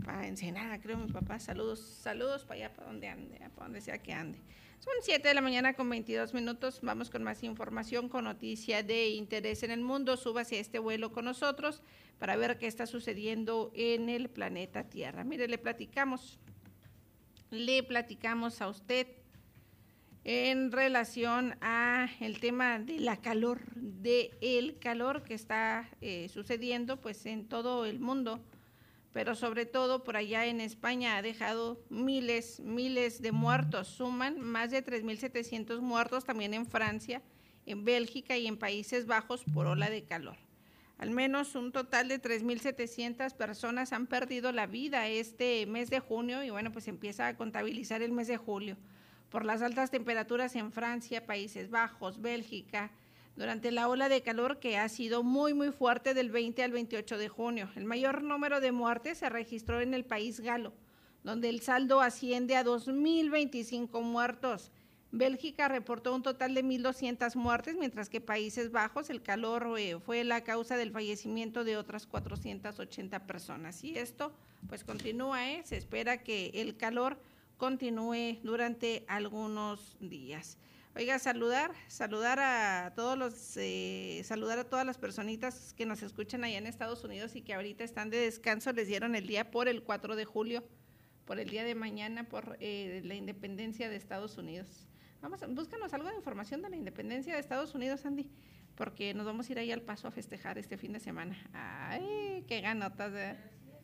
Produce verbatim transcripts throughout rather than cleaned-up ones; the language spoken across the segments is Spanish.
para Ensenada, creo mi papá. Saludos, saludos para allá, para donde ande, para donde sea que ande. Son siete de la mañana con veintidós minutos. Vamos con más información, con noticia de interés en el mundo. Súbase a este vuelo con nosotros para ver qué está sucediendo en el planeta Tierra. Mire, le platicamos, le platicamos a usted en relación a el tema de la calor, de el calor que está eh, sucediendo pues en todo el mundo, pero sobre todo por allá en España ha dejado miles, miles de muertos, suman más de tres mil setecientos muertos también en Francia, en Bélgica y en Países Bajos por ola de calor. Al menos un total de tres mil setecientas personas han perdido la vida este mes de junio y bueno, pues empieza a contabilizar el mes de julio por las altas temperaturas en Francia, Países Bajos, Bélgica, durante la ola de calor que ha sido muy, muy fuerte del veinte al veintiocho de junio. El mayor número de muertes se registró en el país galo, donde el saldo asciende a dos mil veinticinco muertos. Bélgica reportó un total de mil doscientas muertes, mientras que Países Bajos el calor eh, fue la causa del fallecimiento de otras cuatrocientas ochenta personas. Y esto pues continúa, ¿eh? Se espera que el calor continúe durante algunos días. Oiga, saludar, saludar a todos los, eh, saludar a todas las personitas que nos escuchan allá en Estados Unidos y que ahorita están de descanso, les dieron el día por el cuatro de julio, por el día de mañana, por eh, la independencia de Estados Unidos. Vamos, búscanos algo de información de la independencia de Estados Unidos, Andy, porque nos vamos a ir ahí al Paso a festejar este fin de semana. Ay, qué ganotas de...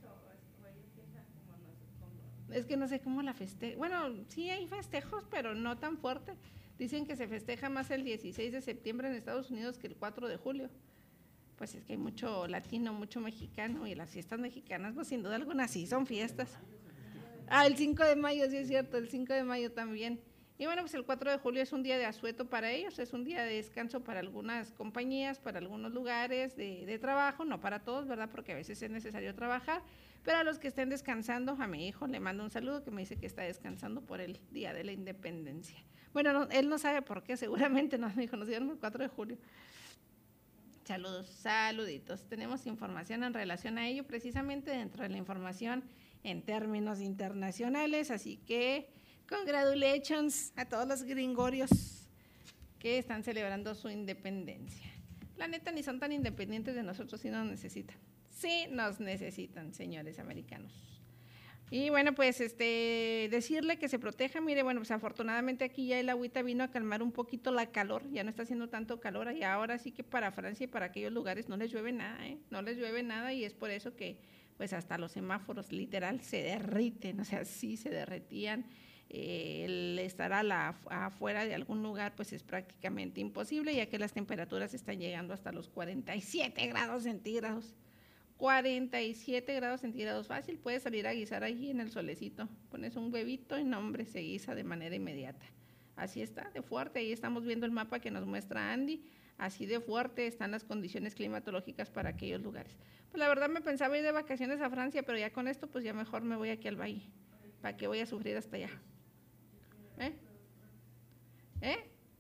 Es que no sé cómo la festeja. Bueno, sí hay festejos, pero no tan fuerte. Dicen que se festeja más el dieciséis de septiembre en Estados Unidos que el cuatro de julio. Pues es que hay mucho latino, mucho mexicano, y las fiestas mexicanas, pues sin duda alguna sí son fiestas. Ah, el cinco de mayo, sí es cierto, el cinco de mayo también. Y bueno, pues el cuatro de julio es un día de asueto para ellos, es un día de descanso para algunas compañías, para algunos lugares de, de trabajo, no para todos, ¿verdad? Porque a veces es necesario trabajar, pero a los que estén descansando, a mi hijo le mando un saludo que me dice que está descansando por el Día de la Independencia. Bueno, no, él no sabe por qué, seguramente nos dijo, nos dieron el cuatro de julio. Saludos, saluditos. Tenemos información en relación a ello, precisamente dentro de la información en términos internacionales, así que congratulations a todos los gringorios que están celebrando su independencia. La neta, ni son tan independientes de nosotros, si nos necesitan. Sí nos necesitan, señores americanos. Y bueno, pues este decirle que se proteja. Mire, bueno, pues afortunadamente aquí ya el agüita vino a calmar un poquito la calor, ya no está haciendo tanto calor, y ahora sí que para Francia y para aquellos lugares no les llueve nada, ¿eh? No les llueve nada, y es por eso que pues hasta los semáforos literal se derriten, o sea, sí se derretían. Eh, el estar a la, afuera de algún lugar pues es prácticamente imposible, ya que las temperaturas están llegando hasta los cuarenta y siete grados centígrados. cuarenta y siete grados centígrados, fácil, puedes salir a guisar allí en el solecito, pones un huevito y no, hombre, se guisa de manera inmediata. Así está, de fuerte, ahí estamos viendo el mapa que nos muestra Andy, así de fuerte están las condiciones climatológicas para aquellos lugares. Pues la verdad me pensaba ir de vacaciones a Francia, pero ya con esto pues ya mejor me voy aquí al valle, ¿para qué voy a sufrir hasta allá? ¿Eh? ¿Eh?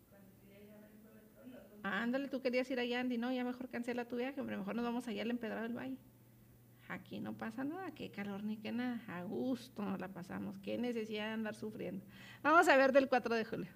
Ándale, tú querías ir allá, Andy, no, ya mejor cancela tu viaje, hombre, mejor nos vamos allá al Empedrado del Valle. Aquí no pasa nada, qué calor ni qué nada, a gusto nos la pasamos, qué necesidad de andar sufriendo. Vamos a ver del cuatro de julio.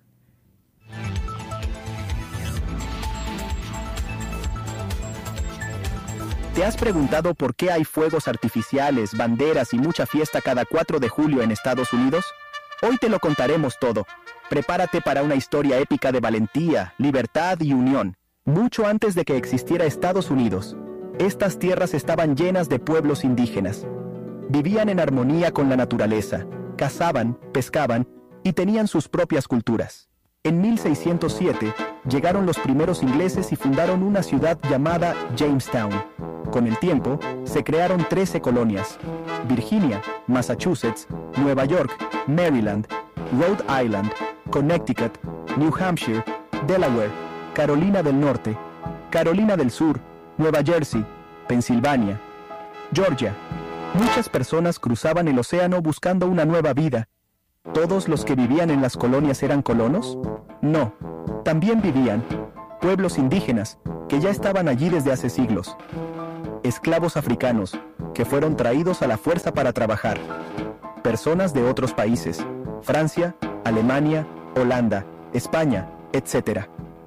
¿Te has preguntado por qué hay fuegos artificiales, banderas y mucha fiesta cada cuatro de julio en Estados Unidos? Hoy te lo contaremos todo. Prepárate para una historia épica de valentía, libertad y unión. Mucho antes de que existiera Estados Unidos, estas tierras estaban llenas de pueblos indígenas. Vivían en armonía con la naturaleza, cazaban, pescaban y tenían sus propias culturas. En mil seiscientos siete llegaron los primeros ingleses y fundaron una ciudad llamada Jamestown. Con el tiempo, se crearon trece colonias: Virginia, Massachusetts, Nueva York, Maryland, Rhode Island, Connecticut, New Hampshire, Delaware, Carolina del Norte, Carolina del Sur, Nueva Jersey, Pensilvania, Georgia. Muchas personas cruzaban el océano buscando una nueva vida. ¿Todos los que vivían en las colonias eran colonos? No. También vivían pueblos indígenas que ya estaban allí desde hace siglos. Esclavos africanos, que fueron traídos a la fuerza para trabajar. Personas de otros países, Francia, Alemania, Holanda, España, etcétera.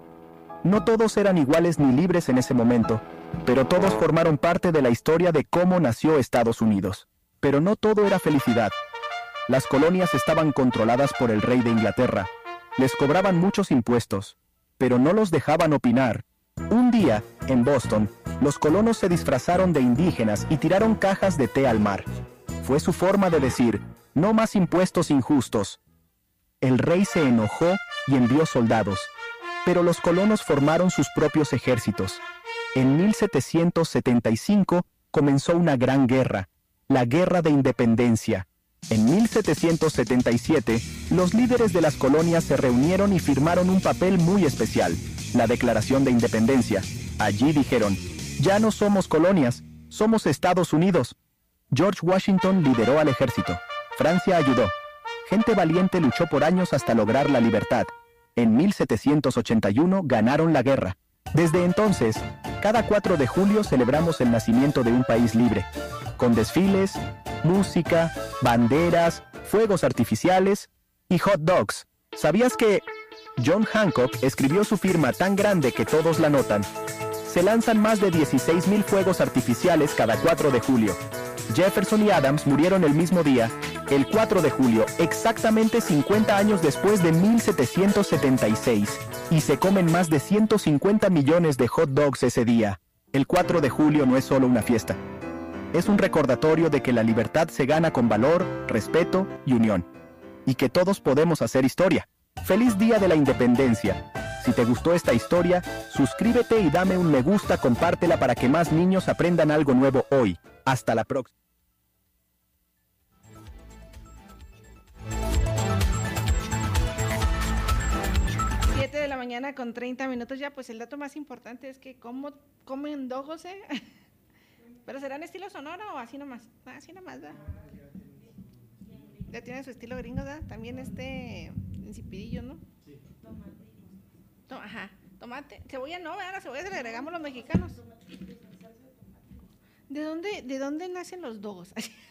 No todos eran iguales ni libres en ese momento, pero todos formaron parte de la historia de cómo nació Estados Unidos. Pero no todo era felicidad. Las colonias estaban controladas por el rey de Inglaterra. Les cobraban muchos impuestos, pero no los dejaban opinar. Un día, en Boston, los colonos se disfrazaron de indígenas y tiraron cajas de té al mar. Fue su forma de decir, no más impuestos injustos. El rey se enojó y envió soldados, pero los colonos formaron sus propios ejércitos. En mil setecientos setenta y cinco comenzó una gran guerra, la Guerra de Independencia. En mil setecientos setenta y siete, los líderes de las colonias se reunieron y firmaron un papel muy especial, la Declaración de Independencia. Allí dijeron, ya no somos colonias, somos Estados Unidos. George Washington lideró al ejército. Francia ayudó. Gente valiente luchó por años hasta lograr la libertad. En mil setecientos ochenta y uno ganaron la guerra. Desde entonces, cada cuatro de julio celebramos el nacimiento de un país libre, con desfiles, música, banderas, fuegos artificiales y hot dogs. ¿Sabías que John Hancock escribió su firma tan grande que todos la notan? Se lanzan más de dieciséis mil fuegos artificiales cada cuatro de julio. Jefferson y Adams murieron el mismo día, el cuatro de julio, exactamente cincuenta años después de mil setecientos setenta y seis, y se comen más de ciento cincuenta millones de hot dogs ese día. El cuatro de julio no es solo una fiesta. Es un recordatorio de que la libertad se gana con valor, respeto y unión. Y que todos podemos hacer historia. ¡Feliz Día de la Independencia! Si te gustó esta historia, suscríbete y dame un me gusta, compártela para que más niños aprendan algo nuevo hoy. Hasta la próxima. siete de la mañana con treinta minutos ya, pues el dato más importante es que cómo comen dogos, ¿eh? ¿Pero serán estilo sonora o así nomás? Ah, así nomás, ¿verdad? Ya tiene su estilo gringo, ¿verdad? También este insipidillo, ¿no? Sí. To- Ajá, tomate, cebolla no, ¿verdad? La cebolla se le agregamos los mexicanos. ¿De dónde, de dónde nacen los dogos?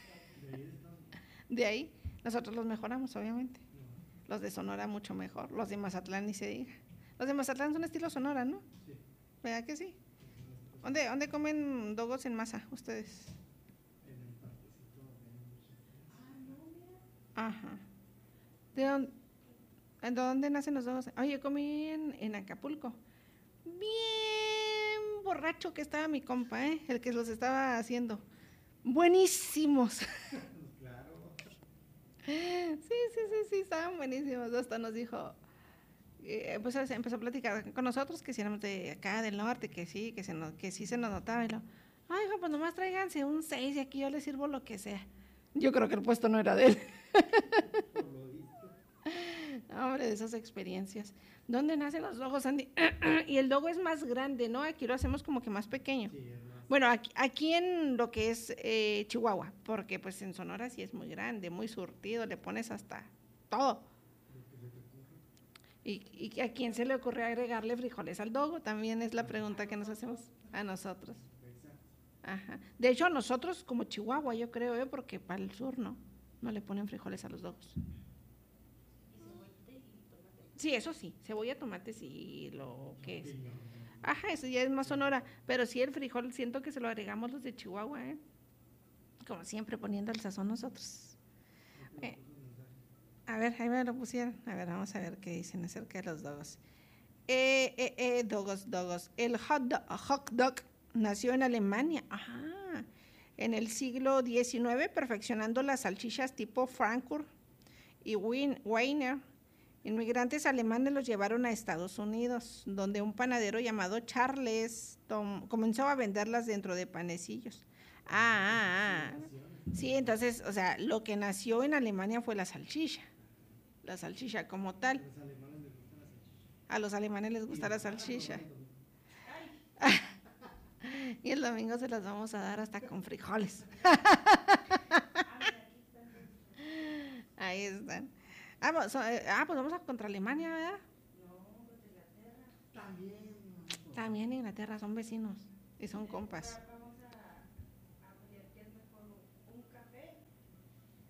De ahí, nosotros los mejoramos, obviamente. Los de Sonora mucho mejor, los de Mazatlán ni se diga. Los de Mazatlán son estilo Sonora, ¿no? Sí. ¿Verdad que sí? ¿Dónde, dónde comen dogos en masa ustedes? En el parquecito de... Ajá. ¿De dónde, ¿de dónde nacen los dogos? Oye, yo comí en, en Acapulco. Bien borracho que estaba mi compa, ¿eh? El que los estaba haciendo. Buenísimos. Sí, sí, sí, sí, estaban buenísimos. Hasta nos dijo, eh, pues empezó a platicar con nosotros que si éramos de acá del norte, que sí, que, se nos, que sí se nos notaba. Y lo, ay, hijo, pues nomás tráiganse un seis y aquí yo les sirvo lo que sea. Yo creo que el puesto no era de él. No, hombre, de esas experiencias. ¿Dónde nacen los dogos, Andy? Y el dogo es más grande, ¿no? Aquí lo hacemos como que más pequeño. Sí, es más... Bueno, aquí, aquí en lo que es eh, Chihuahua, porque pues en Sonora sí es muy grande, muy surtido, le pones hasta todo. ¿Y, y a quién se le ocurre agregarle frijoles al dogo? También es la pregunta que nos hacemos a nosotros. Ajá. De hecho, a nosotros como Chihuahua, yo creo, ¿eh? Porque para el sur no, no le ponen frijoles a los dogos. Sí, eso sí, cebolla, tomate, sí, lo que es. Ajá, eso ya es más Sonora, pero sí el frijol siento que se lo agregamos los de Chihuahua, ¿eh? Como siempre poniendo el sazón nosotros. Eh, a ver, ahí me lo pusieron. A ver, vamos a ver qué dicen acerca de los dogos. Eh, eh, eh, dogos, dogos. El hot dog, hot dog nació en Alemania. Ajá. En el siglo diecinueve, perfeccionando las salchichas tipo Frankfurt y Wiener. Inmigrantes alemanes los llevaron a Estados Unidos, donde un panadero llamado Charles tom, comenzó a venderlas dentro de panecillos. Ah, ah, ah. Sí, entonces, o sea, lo que nació en Alemania fue la salchicha, la salchicha como tal. A los alemanes les gusta la salchicha. Y el domingo se las vamos a dar hasta con frijoles. Ahí están. Ah, pues, so, eh, ah, pues vamos a contra Alemania, ¿verdad? No, contra Inglaterra. También. También Inglaterra, son vecinos y son compas.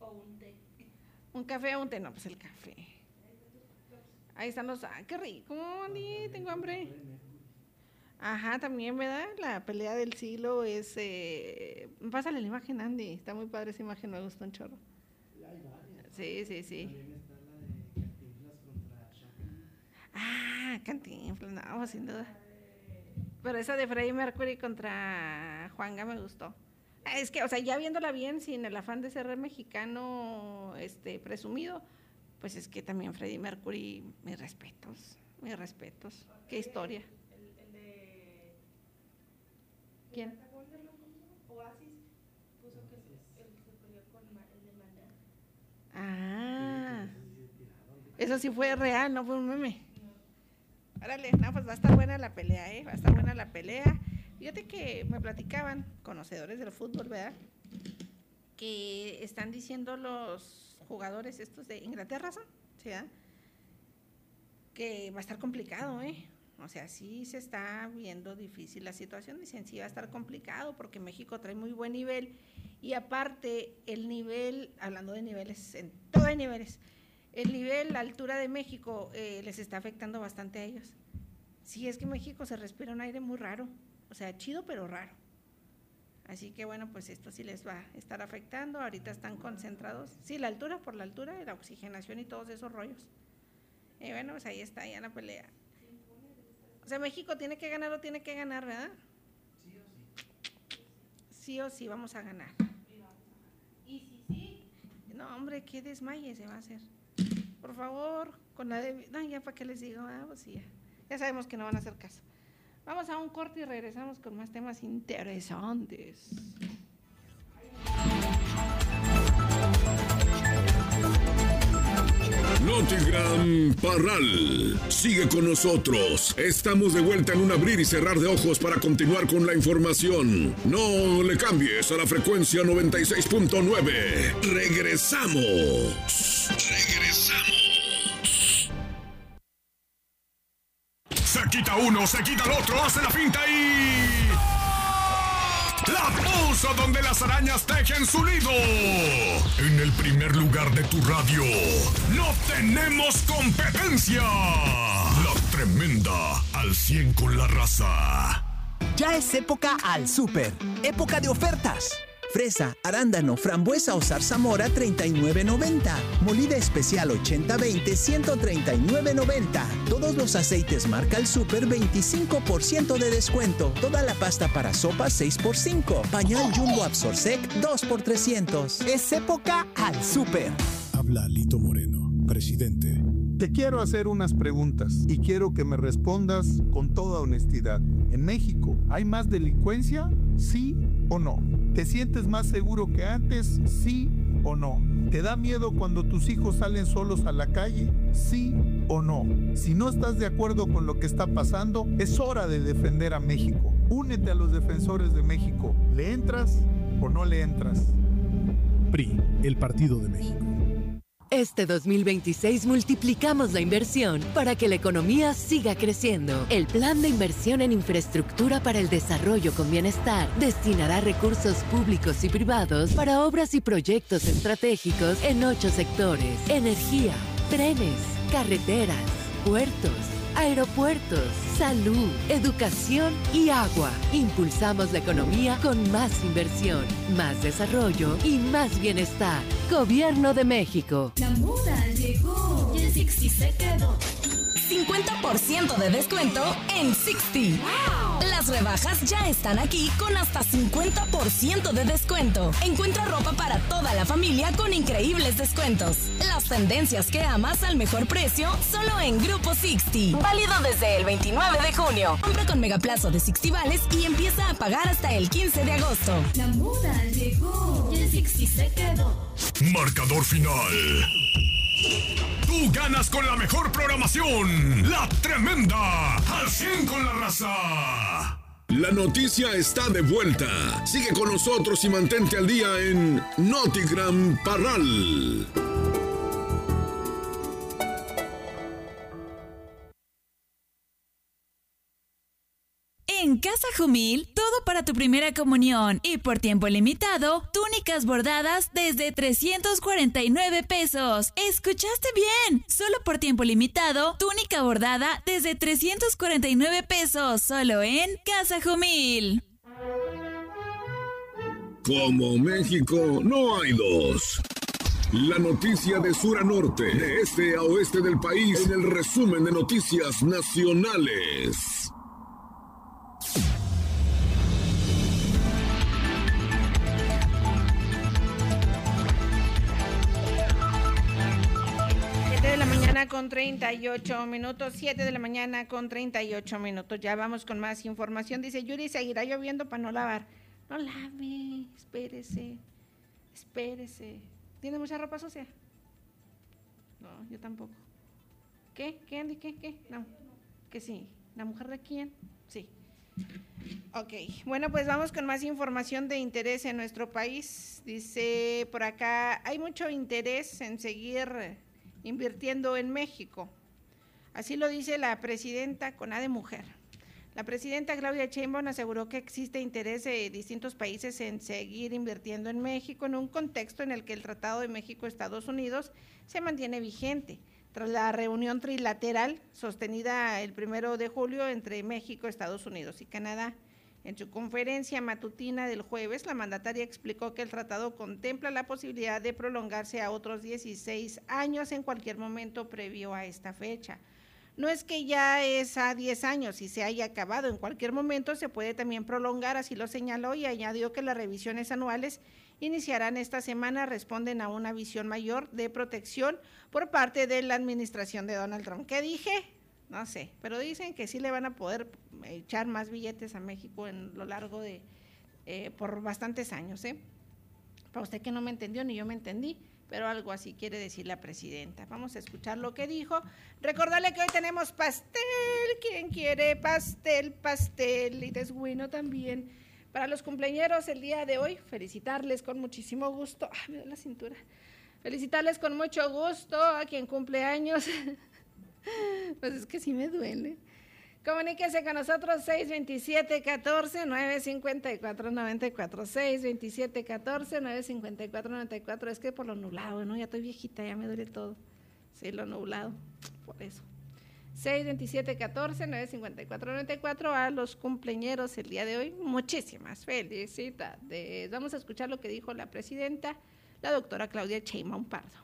o un té. Un café o un té, no, pues el café. Ahí están los, ah, qué rico, Andy, tengo hambre. Ajá, también, ¿verdad? La pelea del siglo es, eh, pásale la imagen, Andy, está muy padre esa imagen, me gustó un chorro. Sí, sí, sí. También está la de Cantinflas contra Chaplin. Ah, Cantinflas, no, pues, sin duda. Pero esa de Freddie Mercury contra Juanga me gustó. Es que, o sea, ya viéndola bien, sin el afán de ser mexicano este, presumido, pues es que también Freddie Mercury, mis respetos, mis respetos. Qué historia. El, el de... ¿Quién? Oasis puso que se, el, se peleó con el de Maná. Ah, eso sí fue real, no fue un meme. Órale, no, pues va a estar buena la pelea, ¿eh? Va a estar buena la pelea. Fíjate que me platicaban, conocedores del fútbol, ¿verdad? Que están diciendo los jugadores estos de Inglaterra, ¿son? ¿Sí, verdad? Que va a estar complicado, ¿eh? O sea, sí se está viendo difícil la situación. Dicen, sí va a estar complicado porque México trae muy buen nivel. Y aparte, el nivel, hablando de niveles, en todos hay niveles, el nivel, la altura de México eh, les está afectando bastante a ellos. Sí, es que México se respira un aire muy raro, o sea, chido pero raro. Así que bueno, pues esto sí les va a estar afectando. Ahorita están concentrados, sí, la altura por la altura, la oxigenación y todos esos rollos. Y bueno, pues ahí está ya la pelea. O sea, México tiene que ganar o tiene que ganar, ¿verdad? Sí o sí. Sí o sí vamos a ganar. Y si sí, No, hombre, qué desmaye se va a hacer. Por favor, con la de... No, ya para qué les digo, ah, pues sí, ya. Ya sabemos que no van a hacer caso. Vamos a un corte y regresamos con más temas interesantes. Notigram Parral, sigue con nosotros. Estamos de vuelta en un abrir y cerrar de ojos para continuar con la información. No le cambies a la frecuencia noventa y seis punto nueve. Regresamos. Regresamos. Se quita uno, se quita el otro, hace la finta y... ¡la puso donde las arañas tejen su nido! En el primer lugar de tu radio, no tenemos competencia. La Tremenda, al cien con la raza. Ya es época al súper. Época de ofertas. Fresa, arándano, frambuesa o zarzamora treinta y nueve noventa. Molida especial ochenta veinte ciento treinta y nueve noventa. Todos los aceites marca el súper veinticinco por ciento de descuento. Toda la pasta para sopa seis por cinco. Pañal Jumbo Absorsec dos por trescientos. Es época al súper. Habla Lito Moreno, presidente. Te quiero hacer unas preguntas y quiero que me respondas con toda honestidad. ¿En México hay más delincuencia? ¿Sí o no? ¿Te sientes más seguro que antes? ¿Sí o no? ¿Te da miedo cuando tus hijos salen solos a la calle? ¿Sí o no? Si no estás de acuerdo con lo que está pasando, es hora de defender a México. Únete a los defensores de México. ¿Le entras o no le entras? P R I, el Partido de México. Este dos mil veintiséis multiplicamos la inversión para que la economía siga creciendo. El Plan de Inversión en Infraestructura para el Desarrollo con Bienestar destinará recursos públicos y privados para obras y proyectos estratégicos en ocho sectores: energía, trenes, carreteras, puertos, aeropuertos, salud, educación y agua. Impulsamos la economía con más inversión, más desarrollo y más bienestar. Gobierno de México. La moda llegó y en Sixty se quedó. cincuenta por ciento de descuento en Sixty. ¡Wow! Las rebajas ya están aquí con hasta cincuenta por ciento de descuento. Encuentra ropa para toda la familia con increíbles descuentos. Las tendencias que amas al mejor precio solo en Grupo Sixty. Válido desde el veintinueve de junio. Compra con megaplazo de Sixty Vales y empieza a pagar hasta el quince de agosto. La moda llegó y en Sixty se quedó. Marcador final. Tú ganas con la mejor programación. La Tremenda, al cien con la raza. La noticia está de vuelta. Sigue con nosotros y mantente al día en Notigram Parral. En Casa Jumil, todo todo para tu primera comunión y por tiempo limitado, túnicas bordadas desde trescientos cuarenta y nueve pesos. ¿Escuchaste bien? Solo por tiempo limitado, túnica bordada desde trescientos cuarenta y nueve pesos, solo en Casa Jumil. Como México, no hay dos. La noticia de sur a norte, de este a oeste del país, en el resumen de noticias nacionales. siete de la mañana con treinta y ocho minutos, siete de la mañana con treinta y ocho minutos. Ya vamos con más información. Dice Yuri, seguirá lloviendo para no lavar. No lave, espérese, espérese. ¿Tiene mucha ropa sucia? No, yo tampoco. ¿Qué? ¿Qué, Andy? ¿Qué? ¿Qué? No, que sí. ¿La mujer de quién? Sí. Ok, bueno, pues vamos con más información de interés en nuestro país. Dice por acá, hay mucho interés en seguir invirtiendo en México. Así lo dice la presidenta con A de mujer. La presidenta Claudia Sheinbaum aseguró que existe interés de distintos países en seguir invirtiendo en México en un contexto en el que el Tratado de México-Estados Unidos se mantiene vigente. Tras la reunión trilateral sostenida el primero de julio entre México, Estados Unidos y Canadá. En su conferencia matutina del jueves, la mandataria explicó que el tratado contempla la posibilidad de prolongarse a otros dieciséis años en cualquier momento previo a esta fecha. No es que ya es a diez años y se haya acabado, en cualquier momento se puede también prolongar, así lo señaló, y añadió que las revisiones anuales iniciarán esta semana, responden a una visión mayor de protección por parte de la administración de Donald Trump. ¿Qué dije? No sé, pero dicen que sí le van a poder echar más billetes a México en lo largo de, eh, por bastantes años, ¿eh? Para usted que no me entendió, ni yo me entendí, pero algo así quiere decir la presidenta. Vamos a escuchar lo que dijo. Recordarle que hoy tenemos pastel. ¿Quién quiere pastel? Pastel y desguino también. Para los cumpleañeros el día de hoy, felicitarles con muchísimo gusto. Ay, me da la cintura. Felicitarles con mucho gusto a quien cumple años. Pues es que sí me duele. Comuníquese con nosotros seis veintisiete catorce nueve cincuenta y cuatro noventa y cuatro, seis veintisiete catorce nueve cincuenta y cuatro noventa y cuatro. Es que por lo nublado, ¿no? Ya estoy viejita, ya me duele todo. Sí, lo nublado, por eso. seis veintisiete catorce nueve cincuenta y cuatro noventa y cuatro. A los cumpleañeros el día de hoy, muchísimas felicidades. Vamos a escuchar lo que dijo la presidenta, la doctora Claudia Sheinbaum Pardo.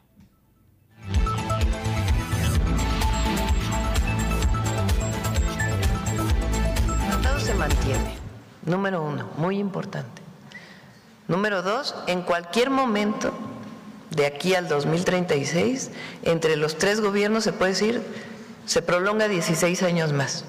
Se mantiene, número uno, muy importante. Número dos, en cualquier momento de aquí al dos mil treinta y seis, entre los tres gobiernos se puede decir, se prolonga dieciséis años más.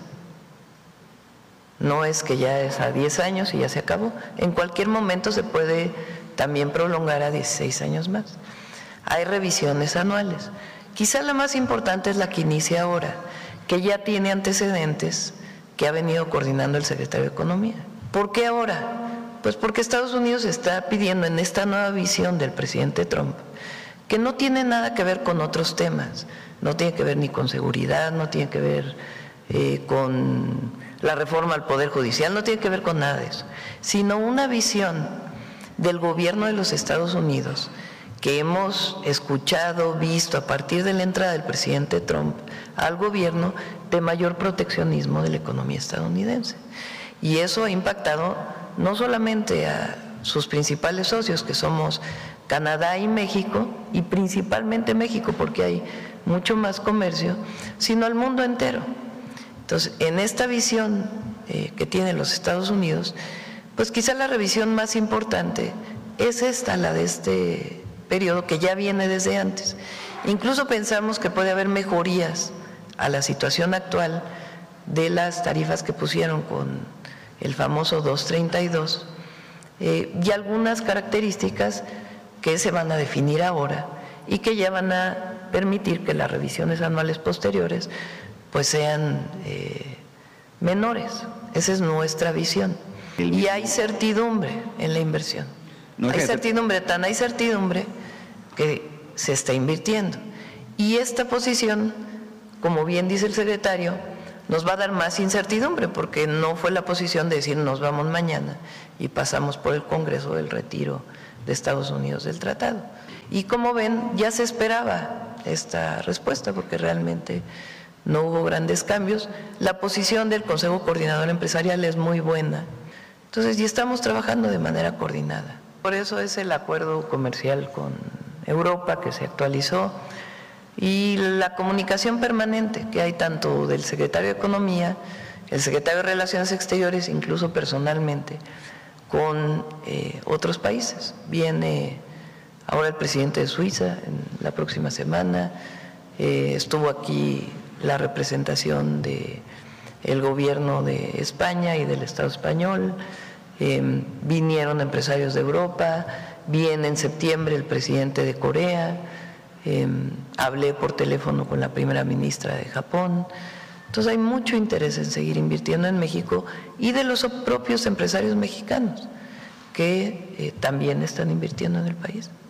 No es que ya es a diez años y ya se acabó, en cualquier momento se puede también prolongar a dieciséis años más. Hay revisiones anuales. Quizá la más importante es la que inicia ahora, que ya tiene antecedentes que ha venido coordinando el secretario de Economía. ¿Por qué ahora? Pues porque Estados Unidos está pidiendo en esta nueva visión del presidente Trump, que no tiene nada que ver con otros temas, no tiene que ver ni con seguridad, no tiene que ver eh, con la reforma al Poder Judicial, no tiene que ver con nada de eso, sino una visión del gobierno de los Estados Unidos que hemos escuchado, visto a partir de la entrada del presidente Trump al gobierno de mayor proteccionismo de la economía estadounidense. Y eso ha impactado no solamente a sus principales socios, que somos Canadá y México, y principalmente México, porque hay mucho más comercio, sino al mundo entero. Entonces, en esta visión eh, que tienen los Estados Unidos, pues quizá la revisión más importante es esta, la de este periodo que ya viene desde antes. Incluso pensamos que puede haber mejorías a la situación actual de las tarifas que pusieron con el famoso dos treinta y dos eh, y algunas características que se van a definir ahora y que ya van a permitir que las revisiones anuales posteriores pues sean eh, menores. Esa es nuestra visión. Y hay certidumbre en la inversión. No, hay certidumbre, tan hay certidumbre que se está invirtiendo. Y esta posición, como bien dice el secretario, nos va a dar más incertidumbre, porque no fue la posición de decir nos vamos mañana y pasamos por el Congreso del retiro de Estados Unidos del tratado. Y como ven, ya se esperaba esta respuesta, porque realmente no hubo grandes cambios. La posición del Consejo Coordinador Empresarial es muy buena. Entonces, ya estamos trabajando de manera coordinada. Por eso es el acuerdo comercial con Europa que se actualizó y la comunicación permanente que hay tanto del secretario de Economía, el secretario de Relaciones Exteriores, incluso personalmente, con eh, otros países. Viene ahora el presidente de Suiza en la próxima semana, eh, estuvo aquí la representación del gobierno de España y del Estado español, eh, vinieron empresarios de Europa, viene en septiembre el presidente de Corea, eh, hablé por teléfono con la primera ministra de Japón. Entonces hay mucho interés en seguir invirtiendo en México y de los propios empresarios mexicanos que eh, también están invirtiendo en el país.